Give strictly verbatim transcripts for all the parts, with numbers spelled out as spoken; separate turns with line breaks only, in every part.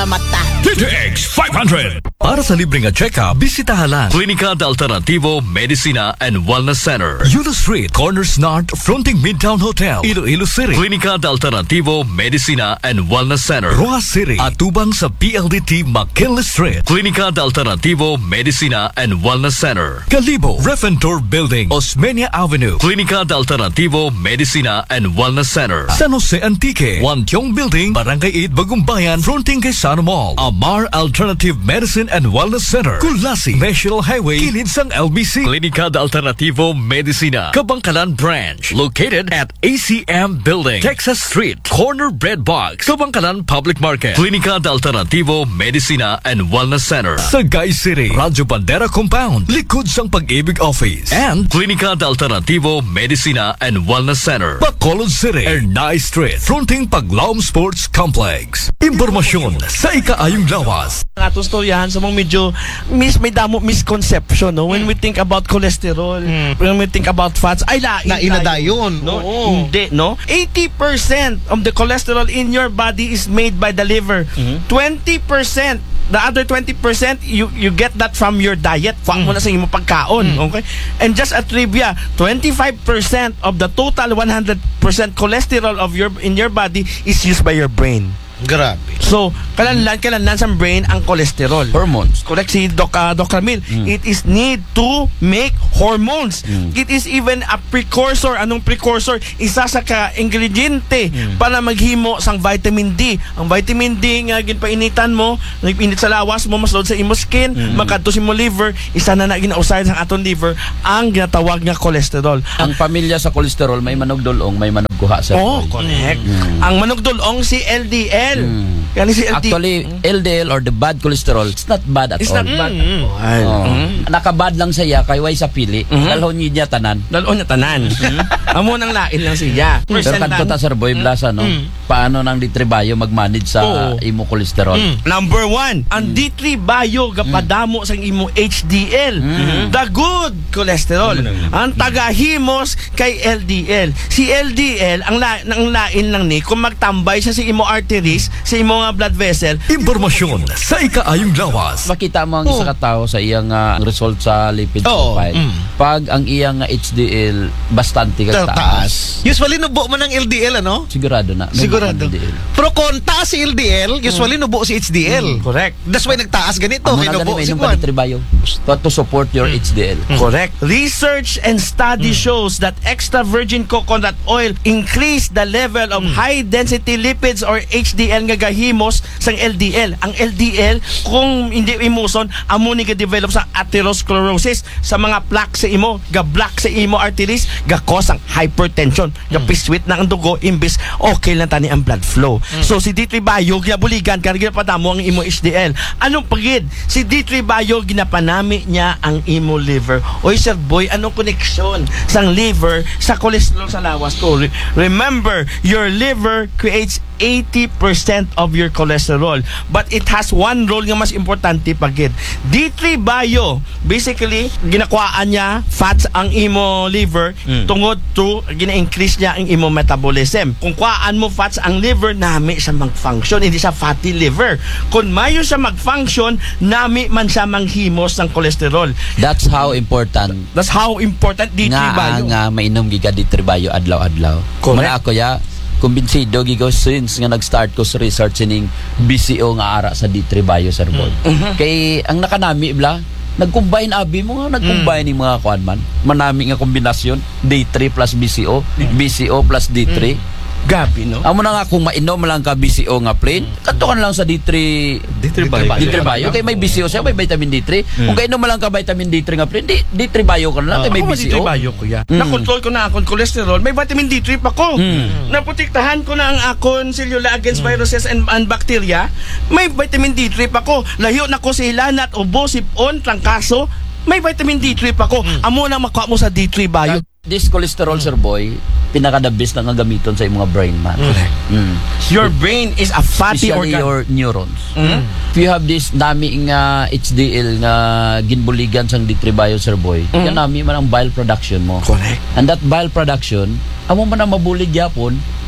mata.
T T X five hundred. Para sa libreng check-up, bisitahan lang Klinika de Alternativo Medicina and Wellness Center, Yulo Street, Corners North, fronting Midtown Hotel, Iloilo City. Klinika de Alternativo Medicina and Wellness Center, Roa City, atubang sa P L D T McKinley Street. Klinika de Alternativo Medicina and Wellness Center, Calibo, Refentor Building, Osmeña Avenue. Klinika de Alternativo Medicina and Wellness Center, San Jose Antique, Wantiong Building, Barangay eight, Bagumbayan, fronting kay Sana Mall. Amar Alternative Medicine and Wellness Center, Kulasi, National Highway, kilid sang L B C. Klinika de Alternativo Medicina, Kabangkalan Branch, located at A C M Building, Texas Street, Corner Bread Box, Kabangkalan Public Market. Klinika de Alternativo Medicina and Wellness Center, Sagay City, Radyo Bandera Compound, likod sang Pag-ibig Office. And Klinika de Alternativo Medicina and Wellness Center, Bacolod City, Ernay Street, fronting Paglaom Sports Complex. Impormasyon sa ikaayong lawas.
Atong storyahan sa mga medyo mis may damo misconception, no, when we think about cholesterol, mm. when we think about fats, ay lain
na inadayon,
no?
Oo.
Hindi, no? eighty percent of the cholesterol in your body is made by the liver. Mm-hmm. twenty percent, the other twenty percent you you get that from your diet. Fuck mo na sa imong pagkaon, okay? And just a trivia, twenty-five percent of the total one hundred percent cholesterol of your in your body is used by your brain.
Grabe.
So, kalanlan, kalanlan sa brain ang cholesterol.
Hormones.
Correct si Doc, uh, Doc Ramil. Mm. It is need to make hormones. Mm. It is even a precursor. Anong precursor? Isa sa ka-ingrediente mm. para maghimo sang vitamin D. Ang vitamin D nga ginpainitan mo, nagpinit sa lawas mo, mas load sa imo skin, mm. makadto sa imo liver, isa na na ginausay sa aton liver, ang ginatawag nga cholesterol.
Ang pamilya sa cholesterol, may manugdolong, may manugguha sa
Oh, correct. Mm. Ang manugdolong si L D L. Mm. Si L D L.
Actually, L D L or the bad cholesterol, it's not bad at
it's
all.
It's not bad
mm. at all. Oh. Mm. Nakabad lang siya kay way sa pili. Mm-hmm. Dalhon niya tanan.
Dalhon niya tanan. Amo nang lain lang siya.
Pero kadto ta Sir Boy Blasa, no? Mm. Paano nang D three Bio mag-manage sa oh. imo cholesterol?
Mm. Number one, ang D three Bio gapadamo mm. sang imo H D L. Mm. The good cholesterol. Mm. Ang tagahimos kay L D L. Si L D L ang la ang lain lang ni kung magtambay siya sa imo arteries, sa imo nga blood vessel.
Impormasyon sa ikaayong lawas.
Makita mo ang
oh.
isa ka tao sa iyang uh, result sa lipid
oh.
profile. Mm. Pag ang iyang uh, H D L bastante ka taas.
Usually nubo man ang L D L, ano?
Sigurado na.
Sigurado. Pero kung taas si L D L, usually nubo si H D L.
Mm. Correct.
That's why nagtaas ganito.
Amo na
nubo
ganun,
si
may tribayo to, to support your mm. H D L.
Mm. Correct. Research and study mm. shows that extra virgin coconut oil increase the level of mm. high density lipids or H D L nga gahimos sang L D L. Ang L D L kung hindi imuson, amo ni ga-develop sa atherosclerosis, sa mga plaque sa imo, ga-block sa imo arteries, ga-cause ang hypertension, ga-piswit na ang dugo imbis okay lang tani ang blood flow. Mm. So si D three Bio ginabuligan kaya ginapadamo ang imo H D L. Anong pagid? Si D three Bio ginapanami niya ang imo liver. Oy Sir Boy, anong connection sang liver sa cholesterol sa lawas ko? Re- remember, your liver creates eighty percent of your cholesterol, but it has one role nga mas importante pagid. D three Bio basically ginakuhaan niya fats ang imo liver mm. tungod to gina-increase niya ang imo metabolism. Kung kuhaan mo fats ang liver, nami siya mag-function, hindi siya fatty liver. Kung mayo siya mag-function, nami man siya manghimos ng cholesterol.
That's how important.
That's how important D three Bio.
Nga nga mainom giga D three Bio adlaw-adlaw. Mara ako ya kumbinsido gigaw since nga nag-start ko sa research ning B C O nga ara sa D three Bio Sir Boy. Mm-hmm. Kay ang nakanami bla nag-combine abi mo nga nag-combine mm. ni mga kuan man manami nga kombinasyon D three plus B C O, mm. B C O plus D three. Mm.
Gabi, no?
Amo na nga kung mainom lang ka B C O nga plain, kanto kan lang sa D three
D three Bio.
D three Bio kay may B C O siya, may vitamin D three. Mm. Kung kainom lang ka vitamin D three nga plain, D, D three Bio ka lang, uh, kay may B C O.
D three Bio ko ya. Mm. Na-control ko na akong cholesterol, may vitamin D three pa ko. Mm. Naprotektahan ko na ang akong cellula against mm. viruses and, and bacteria, may vitamin D three pa ko. Layo na ko sa ilanat, ubo, sipon, trangkaso, may vitamin D three pa ko. Mm. Amo na makuha mo sa D three Bio.
This cholesterol, Sir Boy, pinaka-the-best na nga gamiton sa mga brain man.
Mm. Mm. Your brain is a fatty
Especially
organ.
your neurons.
Mm.
If you have this nami nga H D L nga ginbuligan sang D three Bio, Sir Boy, mm. yan nami man ang bile production mo.
Correct.
And that bile production, amo man ang mabulig yapon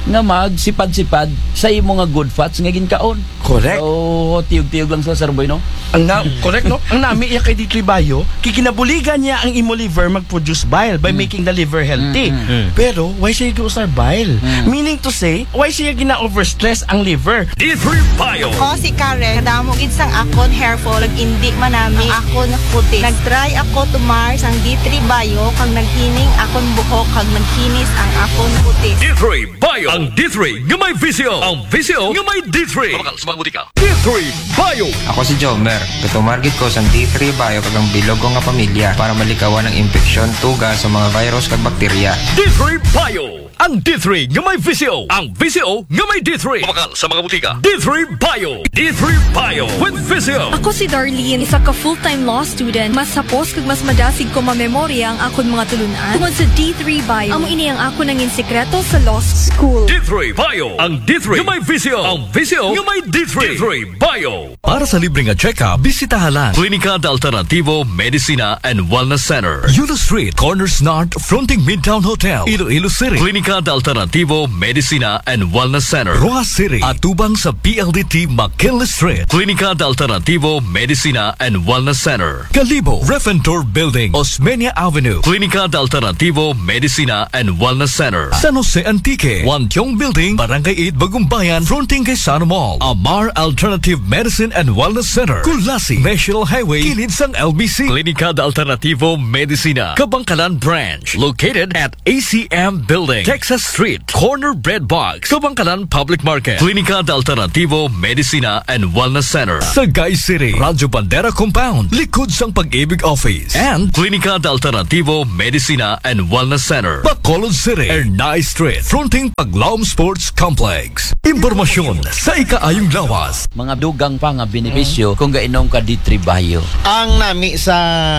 nga magsipad-sipad sa imo nga good fats nga ginkaon.
Correct.
So tiyog-tiyog lang sa Sir Boy, no?
Ang na, correct, no? Ang nami iya kay D three Bio, kikinabuligan niya ang imo liver mag-produce bile by making the liver healthy. Pero why siya giusar bile? Meaning to say, why siya gina-overstress ang liver?
D three Bio.
Ako si Karen, kadamo gid sang akon hair fall, indi manami ang akon kutis. Nag-try ako tumar sang D three Bio kag naghining akon buhok kag nagkinis ang akon kutis.
D three Bio. Ang D three nga may visio. Ang visio nga may D three. Mabakal sa mga butika. D three Bio.
Ako si Jomer. Katumargit ko sa D three Bio kag ang bilog ko nga pamilya para malikawan ang infeksyon, tuga sa mga virus kag bakterya.
D three Bio. Ang D three nga may visio. Ang visio nga may D three. Mabakal sa mga butika. D three Bio. D three Bio with visio.
Ako si Darlene, isa ka full-time law student. Mas sapos kag mas madasig ko mamemorya ang akon mga tulunan. Tungod sa D three Bio, amo ini ang ako nangin sekreto sa law school.
D three Bio. Ang D three nga may visio. Ang visio nga may D three. D three Bio. Para sa libreng check-up, bisitahan lang Klinika de Alternativo Medicina and Wellness Center. Yulo Street, Corners North, fronting Midtown Hotel, Iloilo City. Klinika de Alternativo Medicina and Wellness Center. Rojas City, atubang sa P L D T McKinley Street. Klinika de Alternativo Medicina and Wellness Center. Calibo, Refentor Building, Osmeña Avenue. Klinika de Alternativo Medicina and Wellness Center. San Jose Antique, Wantiong Building, Barangay eight, Bagumbayan, fronting kay Sano Mall. Amar Alternative Medicine and Wellness Center. Kulasi, National Highway, kilid sang L B C. Klinika de Alternativo Medicina, Kabangkalan Branch, located at A C M Building, Texas Street, Corner Bread Box, Kabangkalan Public Market. Klinika de Alternativo Medicina and Wellness Center. Sagay City, Radyo Bandera Compound, likod sang Pag-ibig Office. And Klinika de Alternativo Medicina and Wellness Center, Bacolod City, Ernay Street, fronting Paglaom Sports Complex. Impormasyon sa ikaayong lawas.
Mga dugang pa nga benepisyo kung gainom ka D three Bio.
Ang nami sa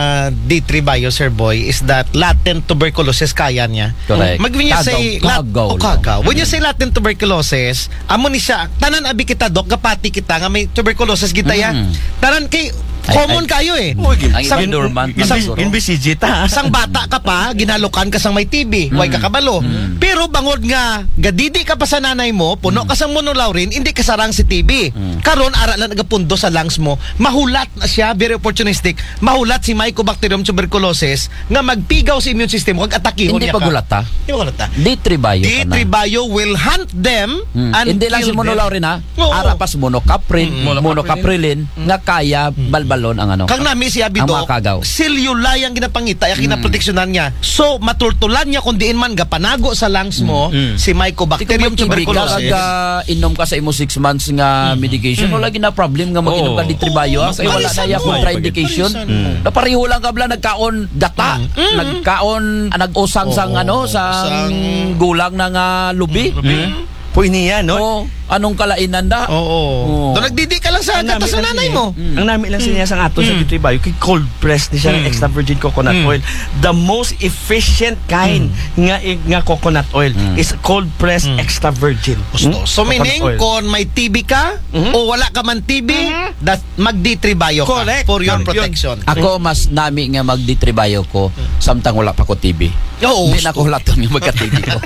D three Bio, Sir Boy, is that latent tuberculosis kaya niya.
Correct.
Mag when you say
Kagaw, kagaw
oh, kagaw. When you say latent tuberculosis, amo ni siya tanan abi kita dok kapati kita nga may tuberculosis gitaya.
Mm.
Tanan kay
Ay,
common
ay.
kayo eh.
Ang
Sang-
dormant na
isang-
siguro.
Invisige ta.
Sang bata ka pa, ginalukan ka sang may T B, way ka kabalo. Pero bangod nga, gadidi ka pa sa nanay mo, puno ka sang monolaurin, hindi ka sarang si T B. Karon ara lang nagapundo sa lungs mo, mahulat na siya, very opportunistic, mahulat si Mycobacterium tuberculosis nga magpigaw sa immune system kag atakihon
Hindi
niya ka.
pagulat ta.
Hindi pagulat ta.
D three Bio
D three
ka na.
Bio will hunt them
Hmm.
and
Hindi lang si
kill them.
monolaurin ha.
Oo.
Arapas monocaprin,
Mm.
monocaprilin nga kaya balbalon ang ano.
Kang nami si
Ang
Abido,
mga kagaw.
silulay ang ginapangita, yung kinaproteksyonan niya. So, matultulan niya kung diin man gapanago sa lungs mo, si Mycobacterium tuberculosis.
Kag uh, inom ka sa imo six months nga medication, wala gina problem nga mag-inom
Oo.
ka D three Bio. Kay wala na ya
Palisan mo.
contraindication.
Palisan
Na pareho lang ka bla nagkaon gata, nagkaon ah, nag-usang sang
Oo.
ano sang
Sang-
gulang na nga lubi.
Po niya, no?
O anong kalainan da?
Oo.
Oo.
So, nagdidi ka lang sa
Ang
kata
nami
sa
lang
nanay
siya,
mo.
eh. Ang nami lang siya sa ato sa D three Bio, kay cold press ni siya ng extra virgin coconut oil. The most efficient kind nga nga coconut oil is cold press extra virgin.
Gusto. So,
Coconut
meaning,
oil.
kung may T B ka, o wala ka man T B, that mag D three Bio ka
Correct.
for your
Yun.
protection.
Ako mas nami nga mag D three Bio ko samtang wala pa ko T B.
Oo.
Hindi na ko hulaton nga magka-T B ko.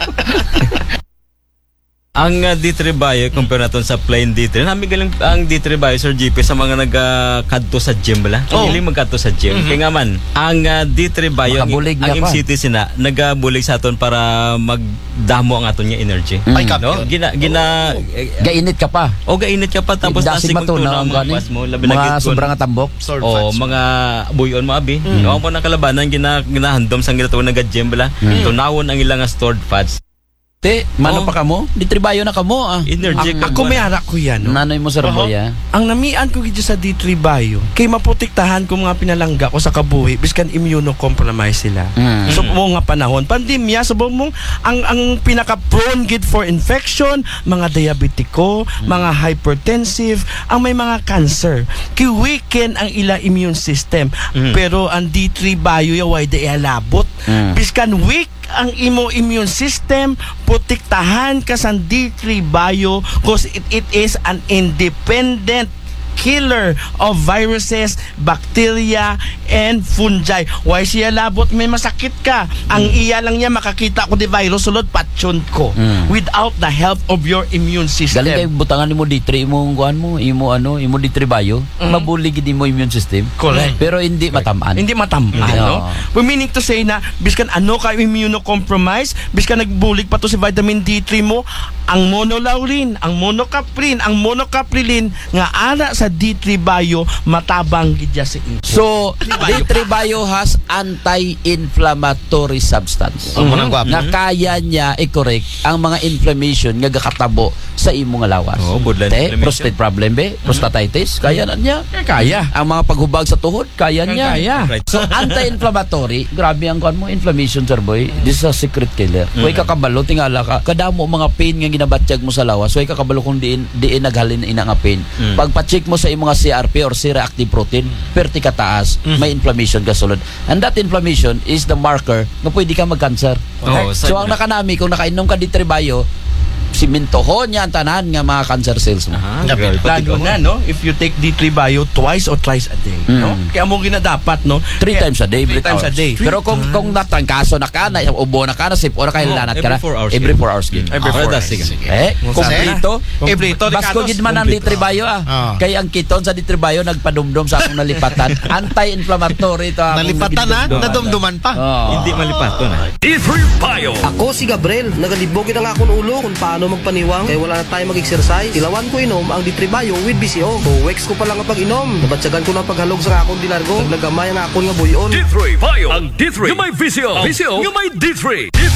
Ang uh, D three Bio, compare natin sa plain D three. Nami galing ang D three Bio, Sir G P, sa mga nagkadto sa gym bala.
Oh.
Hindi magkadto sa gym. Kaya nga man, ang uh, D three Bio, ang,
Makabulig
ang
nga pa.
M C T sina, nagabulig sa aton para magdamo ang aton nga energy.
Ay,
No?
kampiyon.
Gina, gina, eh,
Gainit ka pa.
o gainit ka pa tapos
Dasig
nasig
mato na
ang
ang
mga
gani.
buwas mo. Labi na
Mga
gid kon-
sobrang tambok.
Sword
o
fats.
mga buyon mo abi. No, mo na kalabanan gina ginahandom sang ginatawag nga gym bala. Tunawon ang ilang nga stored fats.
Te, mano
Oh.
pa kamo? D three Bio na kamo ah.
Energy ka.
Ako may ara ko yan, no?
Nanay mo sa Ramboya.
Ang namian ko gidyo sa D three Bio, kay maprotektahan ko mga pinalangga ko sa kabuhi biskan immunocompromised sila.
Mm.
So mo nga panahon, pandemya so mo ang ang pinaka prone gid for infection, mga diabetiko, mga hypertensive, ang may mga cancer. Ki weaken ang ila immune system. Pero ang D three Bio ya way da ihalabot.
Mm.
Biskan weak ang imo immune system, protektahan ka sa D three Bio because it, it is an independent killer of viruses, bacteria, and fungi. Why siya labot may masakit ka? Ang iya lang niya makakita ko di virus sulod patyon ko
Mm.
without the help of your immune system.
Galing kay butangan mo D three imong kuan mo, imo ano, imo D three bio, mabuli gid mo immune system.
Correct.
Pero hindi matamaan.
Hindi matampan,
Hindi.
no?
Oo.
Meaning to say na, biskan ano ka immunocompromised, biskan nagbulig pa to si vitamin D three mo, ang monolaurin, ang monocaprin, ang monocaprilin, nga ara sa D three bio, matabang gidya sa inyo.
So, D three bio has anti-inflammatory substance.
Ang manang gwapo.
Na kaya niya i-correct ang mga inflammation nga gakatabo sa imo nga lawas.
Oo, borderline
Te,
inflammation.
prostate problem be, prostatitis, kaya na niya.
Kaya.
Ang mga paghubag sa tuhod, kaya niya.
Kaya.
Right.
So, anti-inflammatory, grabe ang kuan mo, inflammation, sir boy. This is a secret killer. Huwag kakabalo, tingala ka. Kadamo mga pain nga ginabatyag mo sa lawas, huwag kakabalo kung diin, diin naghalin ina nga pain.
Mm.
Pagpa-check mo sa imong C R P or C-reactive protein, perti ka taas, may inflammation ka sulod. And that inflammation is the marker na pwede ka mag-cancer.
Oo,
So,
sa-
ang nakanami, kung nakainom ka D three bio, simintohon niya ang tanan nga mga cancer cells mo.
Ah,
Dapat.
grabe.
Lalo na, no? If you take D three bio twice or thrice a day, no?
Mm.
Kaya mo ginadapat, no?
Three
Kaya-
times a day,
Three
break
times
out.
a day.
Pero kung kung natangkaso na ka, na ubo na ka, na sip, o na kayo
Oh,
lanat ka
every
na,
four hours
every
game.
four hours game.
Every
Ah,
four
that's
hours.
sige.
Eh, kompleto.
Kompleto,
Basko
Ricardo.
gid man ang D three bio ah.
Ah.
Kay ang kiton sa D three bio nagpadumdum sa akong nalipatan. Anti-inflammatory to akong
Nalipatan na,
nagidumdum.
nadumduman pa.
Oh.
Hindi malipat to na.
D three Bio.
Ako si Gabriel, nagalibog na nga akong ulo kung paano magpaniwang kaya wala na tayo mag-exercise. Tilawan ko inom ang D three Bio with B C O. So, weeks ko pa lang ang pag-inom. Nabatsagan ko na paghalog sa akong dinargo. Naglagamay ang akong nga buyon.
D three Bio. Ang D three. Yung may V C O. V C O. Yung may D three. D